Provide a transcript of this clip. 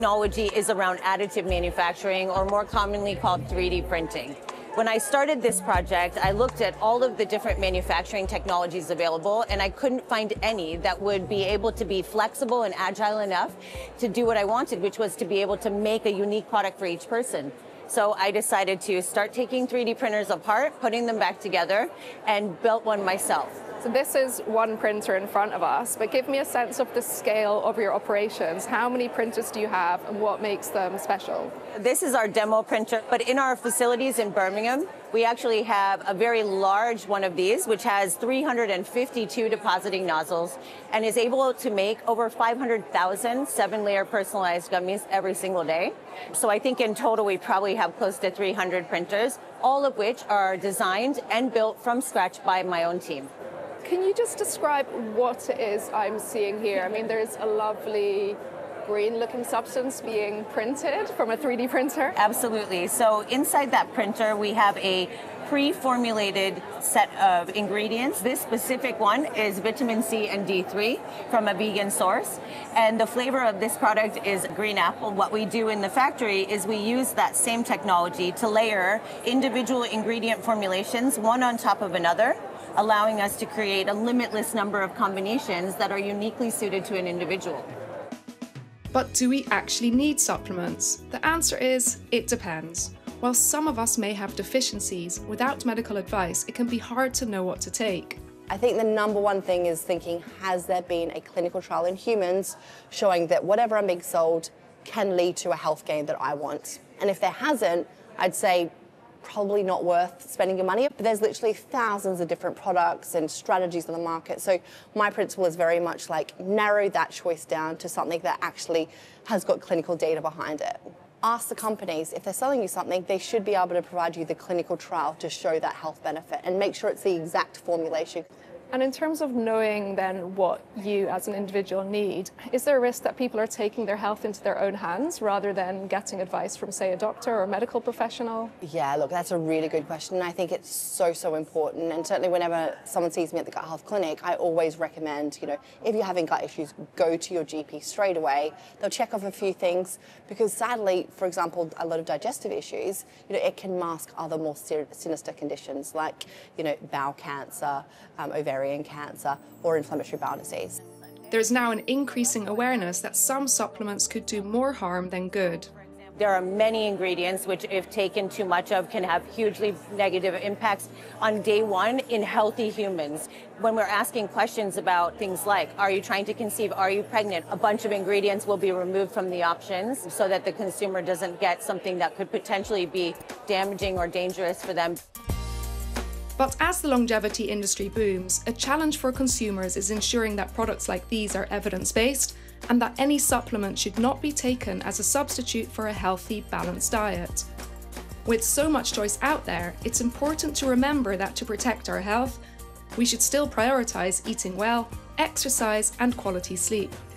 Technology is around additive manufacturing, or more commonly called 3D printing. When I started this project, I looked at all of the different manufacturing technologies available, and I couldn't find any that would be able to be flexible and agile enough to do what I wanted, which was to be able to make a unique product for each person. So I decided to start taking 3D printers apart, putting them back together, and built one myself. So this is one printer in front of us, but give me a sense of the scale of your operations. How many printers do you have and what makes them special? This is our demo printer, but in our facilities in Birmingham, we actually have a very large one of these, which has 352 depositing nozzles and is able to make over 500,000 7-layer personalized gummies every single day. So I think in total, we probably have close to 300 printers, all of which are designed and built from scratch by my own team. Can you just describe what it is I'm seeing here? I mean, there's a lovely green-looking substance being printed from a 3D printer. Absolutely. So inside that printer, we have a pre-formulated set of ingredients. This specific one is vitamin C and D3 from a vegan source. And the flavor of this product is green apple. What we do in the factory is we use that same technology to layer individual ingredient formulations, one on top of another, allowing us to create a limitless number of combinations that are uniquely suited to an individual. But do we actually need supplements? The answer is, it depends. While some of us may have deficiencies, without medical advice, it can be hard to know what to take. I think the number one thing is thinking, has there been a clinical trial in humans showing that whatever I'm being sold can lead to a health gain that I want? And if there hasn't, I'd say probably not worth spending your money. But there's literally thousands of different products and strategies on the market. So my principle is very much like narrow that choice down to something that actually has got clinical data behind it. Ask the companies, if they're selling you something, they should be able to provide you the clinical trial to show that health benefit and make sure it's the exact formulation. And in terms of knowing then what you as an individual need, is there a risk that people are taking their health into their own hands rather than getting advice from, say, a doctor or a medical professional? Yeah, look, that's a really good question. And I think it's so important. And certainly whenever someone sees me at the Gut Health Clinic, I always recommend, if you're having gut issues, go to your GP straight away. They'll check off a few things because sadly, for example, a lot of digestive issues, it can mask other more sinister conditions like, bowel cancer, ovarian cancer, or inflammatory bowel disease. There's now an increasing awareness that some supplements could do more harm than good. There are many ingredients which, if taken too much of, can have hugely negative impacts on day one in healthy humans. When we're asking questions about things like, are you trying to conceive, are you pregnant, a bunch of ingredients will be removed from the options so that the consumer doesn't get something that could potentially be damaging or dangerous for them. But as the longevity industry booms, a challenge for consumers is ensuring that products like these are evidence-based and that any supplement should not be taken as a substitute for a healthy, balanced diet. With so much choice out there, it's important to remember that to protect our health, we should still prioritise eating well, exercise and quality sleep.